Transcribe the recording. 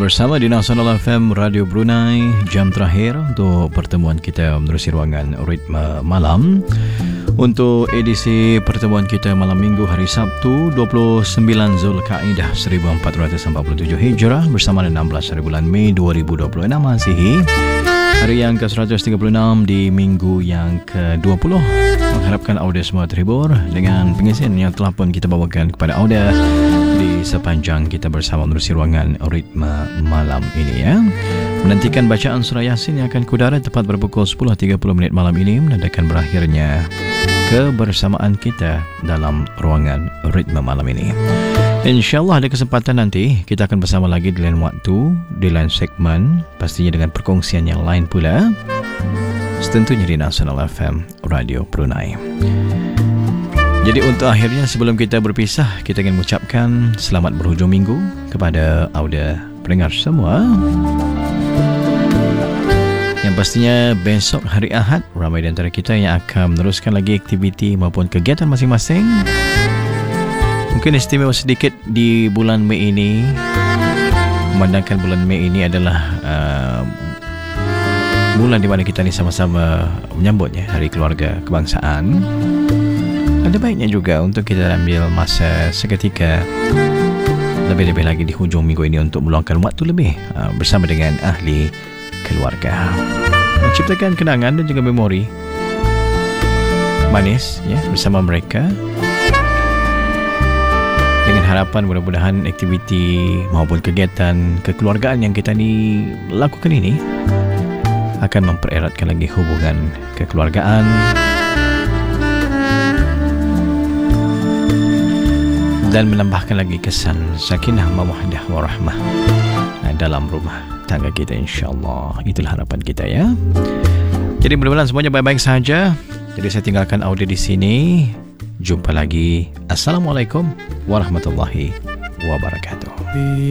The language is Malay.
bersama di Nasional FM Radio Brunei. Jam terakhir untuk pertemuan kita menerusi ruangan Ritma Malam. Untuk edisi pertemuan kita malam minggu hari Sabtu 29 Zulkaidah 1447 Hijrah bersama 16 hari bulan Mei 2026 Masihi. Hari yang ke-136 di minggu yang ke-20. Mengharapkan audio semua terhibur dengan pengisian yang telah pun kita bawakan kepada audio di sepanjang kita bersama menerusi ruangan Ritma Malam ini ya. Menantikan bacaan surah Yasin yang akan kudara tepat pada pukul 10.30 malam ini menandakan berakhirnya kebersamaan kita dalam ruangan Ritma Malam ini. InsyaAllah ada kesempatan nanti kita akan bersama lagi di lain waktu, di lain segmen, pastinya dengan perkongsian yang lain pula, tentunya di Nasional FM Radio Brunei. Jadi untuk akhirnya sebelum kita berpisah, kita ingin mengucapkan selamat berhujung minggu kepada audio pendengar semua. Yang pastinya besok hari Ahad, ramai di antara kita yang akan meneruskan lagi aktiviti maupun kegiatan masing-masing. Mungkin istimewa sedikit di bulan Mei ini, memandangkan bulan Mei ini adalah bulan di mana kita ni sama-sama menyambutnya Hari Keluarga Kebangsaan. Ada baiknya juga untuk kita ambil masa seketika, lebih-lebih lagi di hujung minggu ini, untuk meluangkan waktu lebih bersama dengan ahli keluarga, menciptakan kenangan dan juga memori manis ya bersama mereka, dengan harapan mudah-mudahan aktiviti maupun kegiatan kekeluargaan yang kita ni lakukan ini akan mempereratkan lagi hubungan kekeluargaan dan menambahkan lagi kesan sakinah, mawaddah warahmah dalam rumah tangga kita, insyaAllah. Itulah harapan kita ya. Jadi mudah-mudahan semuanya baik-baik saja. Jadi saya tinggalkan audio di sini. Jumpa lagi. Assalamualaikum warahmatullahi wabarakatuh.